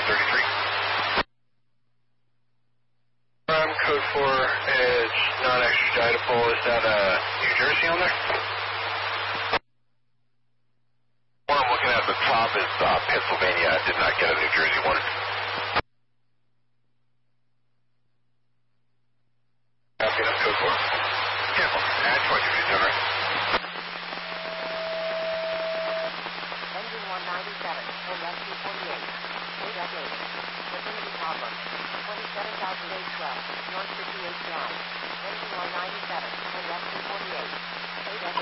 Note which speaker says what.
Speaker 1: 733. Code 4, Edge, non-extraditable. Is that New Jersey on there? One I'm looking at the top is Pennsylvania. I did not get a New Jersey one. Copy, that's code 4. Cancel. Add 23, turn right.
Speaker 2: Engine 197, and rescue 48. ADEC 8. Vicinity problem. 27,812, North 58 Drive. Engine 197, and rescue 48. ADEC 8.